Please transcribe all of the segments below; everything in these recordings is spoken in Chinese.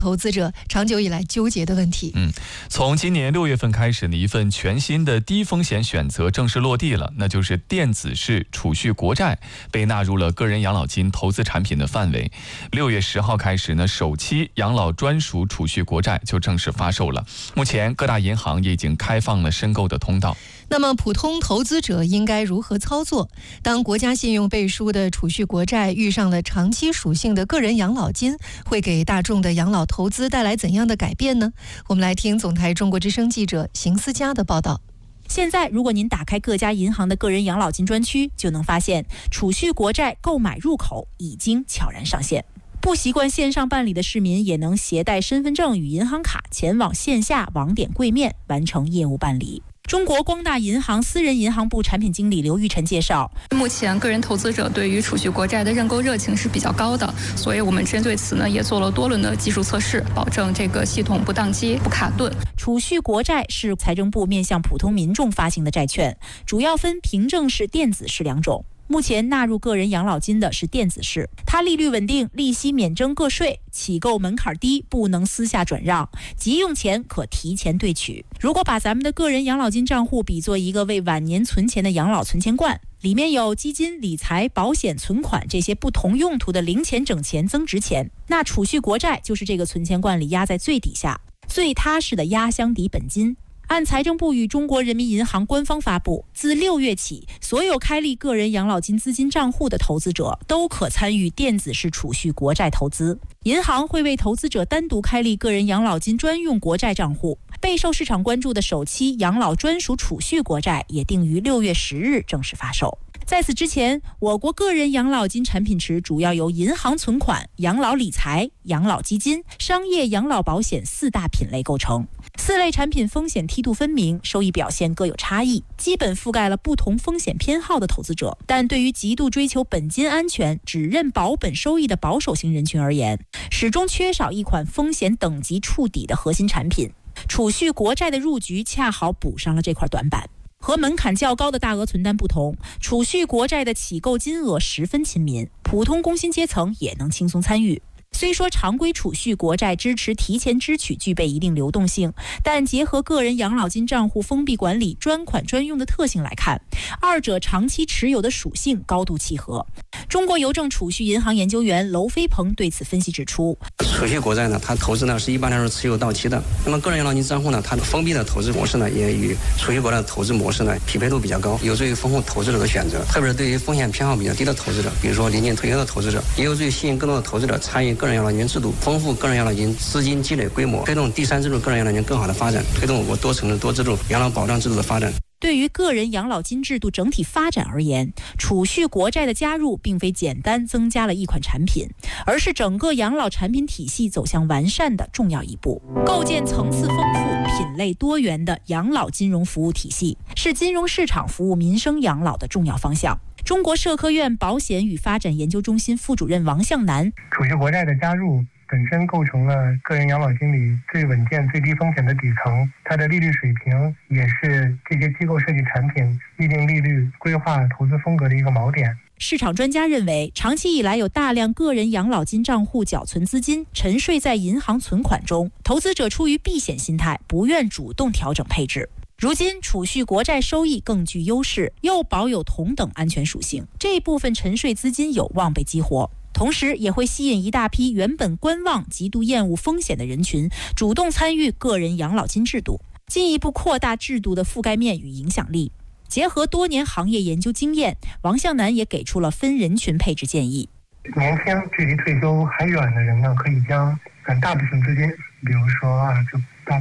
投资者长久以来纠结的问题。 从今年6月份开始呢，一份全新的低风险选择正式落地了，那就是电子式储蓄国债被纳入了个人养老金投资产品的范围。6月10号开始呢，首期养老专属储蓄国债就正式发售了。目前各大银行也已经开放了申购的通道。 那么普通投资者应该如何操作？当国家信用背书的储蓄国债遇上了长期属性的个人养老金，会给大众的养老投资带来怎样的改变呢？我们来听总台中国之声记者邢思佳的报道。 现在如果您打开各家银行的个人养老金专区，就能发现储蓄国债购买入口已经悄然上线。不习惯线上办理的市民也能携带身份证与银行卡前往线下网点柜面完成业务办理。中国光大银行私人银行部产品经理刘玉晨介绍， 目前个人投资者对于储蓄国债的认购热情是比较高的，所以我们针对此呢也做了多轮的技术测试，保证这个系统不宕机、不卡顿。 储蓄国债是财政部面向普通民众发行的债券，主要分凭证式、电子式两种。目前纳入个人养老金的是电子式，它利率稳定，利息免征个税，起购门槛低，不能私下转让，急用钱可提前兑取。如果把咱们的个人养老金账户比作一个为晚年存钱的养老存钱罐，里面有基金、理财、保险、存款这些不同用途的零钱、整钱、增值钱，那储蓄国债就是这个存钱罐里压在最底下，最踏实的压箱底本金。按财政部与中国人民银行官方发布，自6月起，所有开立个人养老金资金账户的投资者都可参与电子式储蓄国债投资。银行会为投资者单独开立个人养老金专用国债账户。备受市场关注的首期养老专属储蓄国债也定于6月10日正式发售。在此之前，我国个人养老金产品池主要由银行存款、养老理财、养老基金、商业养老保险4大品类构成。4类产品风险梯度分明，收益表现各有差异，基本覆盖了不同风险偏好的投资者。但对于极度追求本金安全、只认保本收益的保守型人群而言，始终缺少一款风险等级触底的核心产品。储蓄国债的入局恰好补上了这块短板。和门槛较高的大额存单不同，储蓄国债的起购金额十分亲民，普通工薪阶层也能轻松参与。虽说常规储蓄国债支持提前支取，具备一定流动性，但结合个人养老金账户封闭管理、专款专用的特性来看，二者长期持有的属性高度契合。中国邮政储蓄银行研究员娄飞鹏对此分析指出， 储蓄国债呢，它投资呢是一般来说持有到期的。那么个人养老金账户呢，它的封闭的投资模式呢，也与储蓄国债的投资模式呢匹配度比较高，有助于丰富投资者的选择。特别是对于风险偏好比较低的投资者，比如说临近退休的投资者，也有助于吸引更多的投资者参与个人养老金制度，丰富个人养老金资金积累规模，推动第三支柱个人养老金更好的发展，推动我国多层次多支柱养老保障制度的发展。 对于个人养老金制度整体发展而言，储蓄国债的加入并非简单增加了一款产品，而是整个养老产品体系走向完善的重要一步。构建层次丰富、品类多元的养老金融服务体系，是金融市场服务民生养老的重要方向。中国社科院保险与发展研究中心副主任王向南， 储蓄国债的加入本身构成了个人养老金里最稳健、最低风险的底层，它的利率水平也是这些机构设计产品预定利率、规划投资风格的一个锚点。 市场专家认为，长期以来有大量个人养老金账户缴存资金沉睡在银行存款中，投资者出于避险心态，不愿主动调整配置。如今储蓄国债收益更具优势，又保有同等安全属性，这部分沉睡资金有望被激活，同时也会吸引一大批原本观望、极度厌恶风险的人群主动参与个人养老金制度，进一步扩大制度的覆盖面与影响力。结合多年行业研究经验，王向南也给出了分人群配置建议。 年轻距离退休还远的人呢，可以将大部分资金，比如说就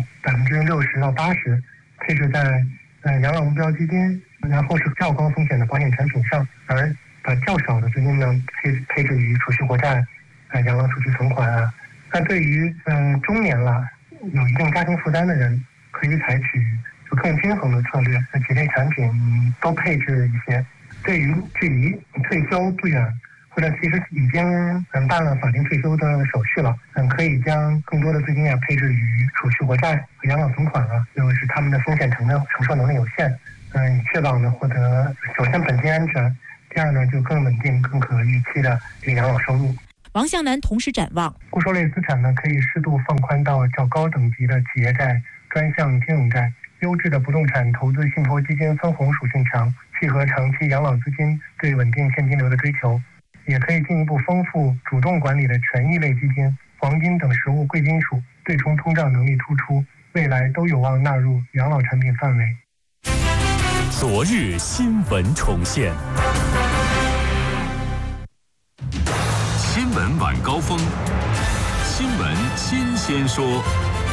60%到80%配置在养老目标基金，然后是较高风险的保险产品上，而把较少的资金呢配置于储蓄国债、养老储蓄存款啊。那对于中年了有一定家庭负担的人，可以采取就更均衡的策略，几类产品都配置一些。对于距离退休不远，或者其实已经办了法定退休的手续了，可以将更多的资金配置于储蓄国债和养老存款了，就是他们的风险承受能力有限，以确保呢获得首先本金安全，第二呢就更稳定、更可预期的这个养老收入。 王向南同时展望， 固收类资产呢，可以适度放宽到较高等级的企业债、专项金融债，优质的不动产投资信托基金分红属性强，契合长期养老资金对稳定现金流的追求。也可以进一步丰富主动管理的权益类基金、黄金等实物贵金属，对冲通胀能力突出，未来都有望纳入养老产品范围。 昨日新闻重现， 新闻晚高峰，新闻新鲜说。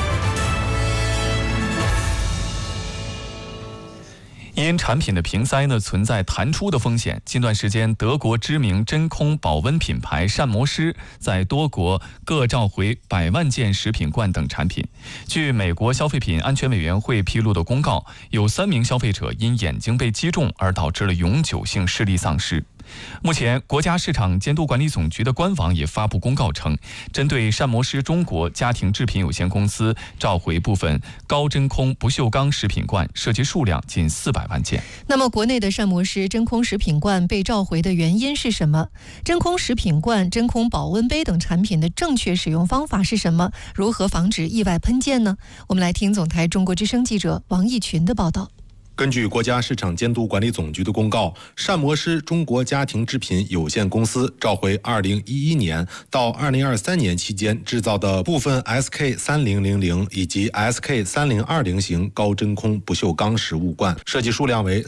因产品的瓶塞存在弹出的风险，近段时间德国知名真空保温品牌膳魔师在多国各召回100万件食品罐等产品。据美国消费品安全委员会披露的公告，有3名消费者因眼睛被击中而导致了永久性视力丧失。目前，国家市场监督管理总局的官网也发布公告称，针对膳魔师中国家庭制品有限公司召回部分高真空不锈钢食品罐，涉及数量近400万件。 那么，国内的膳魔师真空食品罐被召回的原因是什么？真空食品罐、真空保温杯等产品的正确使用方法是什么？如何防止意外喷溅呢？我们来听总台中国之声记者王义群的报道。 根据国家市场监督管理总局的公告，膳魔师中国家庭制品有限公司召回2011年到2023年期间制造的部分 SK3000 以及 SK3020 型高真空不锈钢食物罐，涉及数量为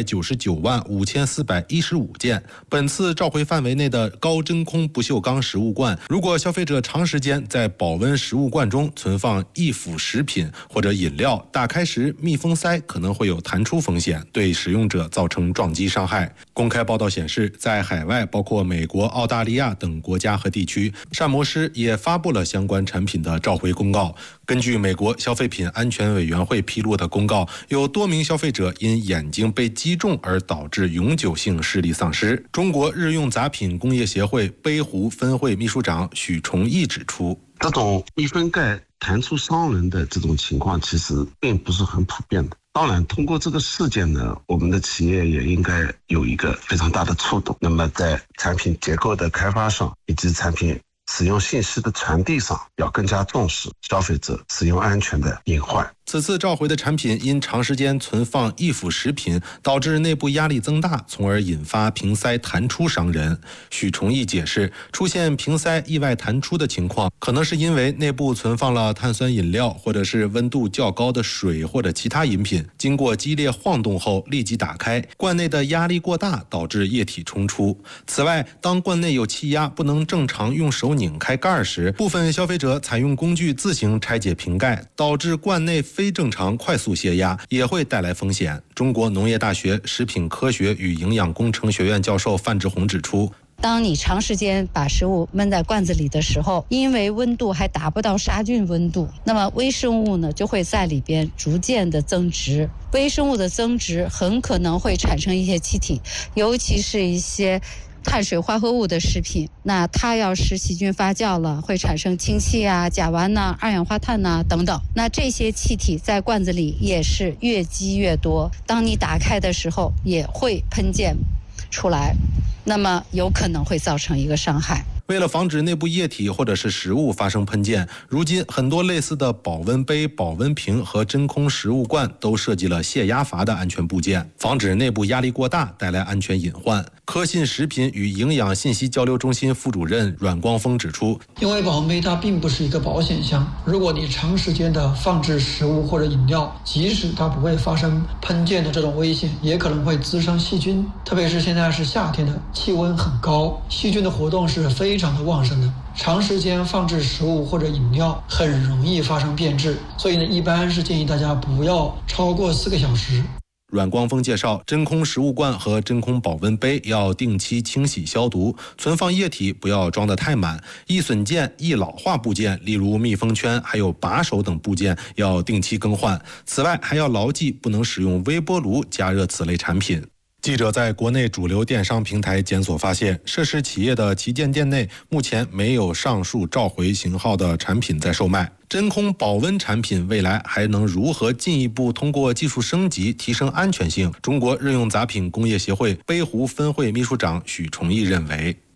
3995415件。本次召回范围内的高真空不锈钢食物罐，如果消费者长时间在保温食物罐中存放易腐食品或者饮料，打开时密封塞可能会有弹出风险，对使用者造成撞击伤害。公开报道显示，在海外包括美国、澳大利亚等国家和地区，膳魔师也发布了相关产品的召回公告。根据美国消费品安全委员会披露的公告，有多名消费者因眼睛被击中而导致永久性视力丧失。中国日用杂品工业协会杯壶分会秘书长许崇义指出， 这种密封盖弹出伤人的这种情况其实并不是很普遍的。当然，通过这个事件呢，我们的企业也应该有一个非常大的触动。那么在产品结构的开发上，以及产品使用信息的传递上，要更加重视消费者使用安全的隐患。 此次召回的产品因长时间存放易腐食品，导致内部压力增大，从而引发瓶塞弹出伤人。许崇义解释，出现瓶塞意外弹出的情况，可能是因为内部存放了碳酸饮料，或者是温度较高的水或者其他饮品，经过激烈晃动后立即打开，罐内的压力过大，导致液体冲出。此外，当罐内有气压，不能正常用手拧开盖时，部分消费者采用工具自行拆解瓶盖，导致罐内非正常快速泄压，也会带来风险。中国农业大学食品科学与营养工程学院教授范志红指出， 当你长时间把食物闷在罐子里的时候，因为温度还达不到杀菌温度，那么微生物呢就会在里边逐渐的增殖。微生物的增殖很可能会产生一些气体，尤其是一些碳水化合物的食品，那它要是细菌发酵了，会产生氢气啊、甲烷呐、二氧化碳呐等等。那这些气体在罐子里也是越积越多，当你打开的时候也会喷溅出来，那么有可能会造成一个伤害。 为了防止内部液体或者是食物发生喷溅，如今很多类似的保温杯、保温瓶和真空食物罐都设计了泄压阀的安全部件，防止内部压力过大带来安全隐患。科信食品与营养信息交流中心副主任阮光峰指出， 因为保温杯它并不是一个保险箱，如果你长时间的放置食物或者饮料，即使它不会发生喷溅的这种危险，也可能会滋生细菌，特别是现在是夏天的，气温很高，细菌的活动是非常的旺盛的，长时间放置食物或者饮料很容易发生变质，所以呢，一般是建议大家不要超过4个小时。 阮光峰介绍，真空食物罐和真空保温杯要定期清洗消毒，存放液体不要装得太满，易损件、易老化部件，例如密封圈还有把手等部件要定期更换。此外，还要牢记不能使用微波炉加热此类产品。记者在国内主流电商平台检索发现，涉事企业的旗舰店内目前没有上述召回型号的产品在售卖。真空保温产品未来还能如何进一步通过技术升级提升安全性？中国日用杂品工业协会杯壶分会秘书长许崇义认为，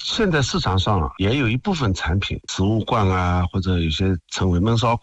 现在市场上也有一部分产品，食物罐啊，或者有些称为焖烧